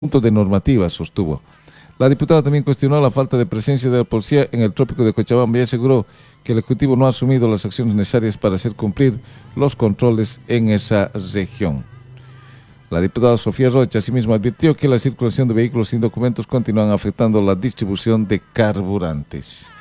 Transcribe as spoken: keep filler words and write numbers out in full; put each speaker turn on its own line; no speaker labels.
punto de normativa, sostuvo. La diputada también cuestionó la falta de presencia de la policía en el trópico de Cochabamba y aseguró que el Ejecutivo no ha asumido las acciones necesarias para hacer cumplir los controles en esa región. La diputada Sofía Rocha asimismo advirtió que la circulación de vehículos sin documentos continúan afectando la distribución de carburantes.